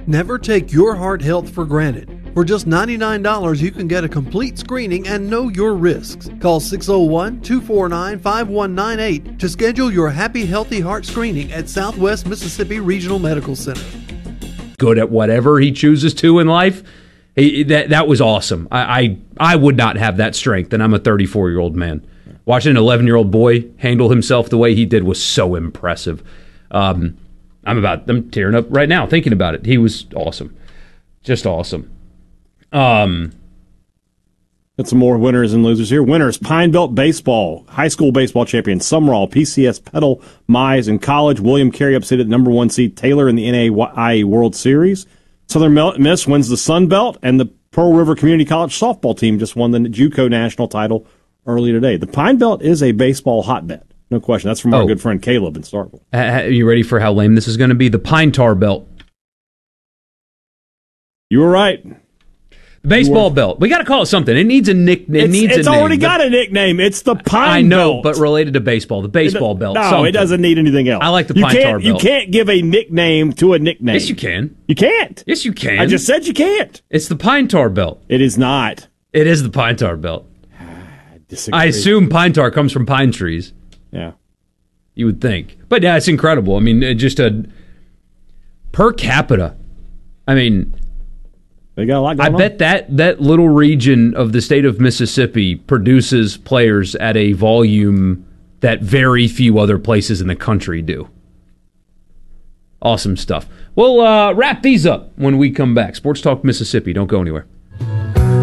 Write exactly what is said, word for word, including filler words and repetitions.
Never take your heart health for granted. For just ninety-nine dollars, you can get a complete screening and know your risks. Call six oh one, two four nine, five one nine eight to schedule your Happy Healthy Heart screening at Southwest Mississippi Regional Medical Center. Good at whatever he chooses to in life. He, that that was awesome. I, I I would not have that strength, and I'm a thirty-four-year-old man. Watching an eleven-year-old boy handle himself the way he did was so impressive. Um, I'm about I'm tearing up right now thinking about it. He was awesome, just awesome. Um, Got some more winners and losers here. Winners: Pine Belt Baseball, high school baseball champion Sumrall, P C S Petal, Mize. In college, William Carey upset at number one seed Taylor in the N A I A World Series. Southern Miss wins the Sun Belt, and the Pearl River Community College softball team just won the JUCO national title early today. The Pine Belt is a baseball hotbed, no question. That's from our oh. good friend Caleb in Starkville. Uh, are you ready for how lame this is going to be? The Pine Tar Belt. You were right. The baseball belt. We got to call it something. It needs a nickname. It it's, needs it's a name. already got a nickname. It's the Pine I know, Belt. but related to baseball. The baseball it, belt. No, something. it doesn't need anything else. I like the you Pine can't, Tar Belt. You can't give a nickname to a nickname. Yes, you can. You can't. Yes, you can. I just said you can't. It's the Pine Tar Belt. It is not. It is the Pine Tar Belt. I disagree. I assume pine tar comes from pine trees. Yeah. You would think. But yeah, it's incredible. I mean, just a per capita. I mean, they got a lot going I on. bet that that little region of the state of Mississippi produces players at a volume that very few other places in the country do. Awesome stuff. We'll uh, wrap these up when we come back. Sports Talk Mississippi. Don't go anywhere.